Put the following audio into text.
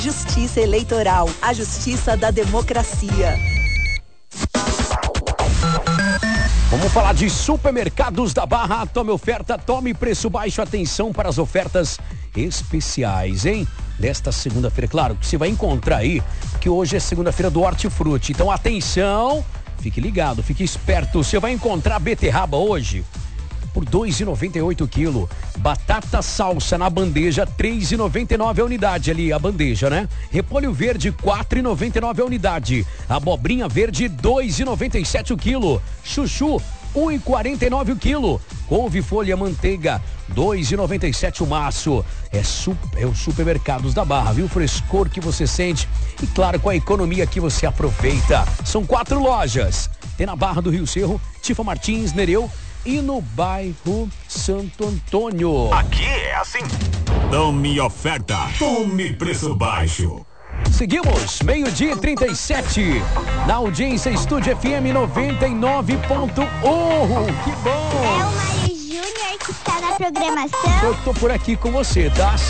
Justiça Eleitoral, a justiça da democracia. Vamos falar de Supermercados da Barra. Tome oferta, tome preço baixo. Atenção para as ofertas especiais, hein? Desta segunda-feira, claro que você vai encontrar aí, que hoje é segunda-feira do Hortifruti. Então, atenção, fique ligado, fique esperto. Você vai encontrar beterraba hoje por R$ 2,98 o quilo. Batata salsa na bandeja, R$ 3,99 a unidade ali, a bandeja, né? Repolho verde, R$ 4,99 a unidade. Abobrinha verde, R$ 2,97 o quilo. Chuchu, R$ 1,49 o quilo. Couve folha manteiga, R$ 2,97 o maço. É o Supermercados da Barra, viu? O frescor que você sente e, claro, com a economia que você aproveita. São 4 lojas. Tem na Barra do Rio Cerro, Tifa Martins, Nereu e no bairro Santo Antônio. Aqui é assim. Tome oferta, tome preço baixo. Seguimos, 12h37, na audiência Estúdio FM 99.1. Que bom! É o Mário Júnior que está na programação. Eu tô por aqui com você, tá?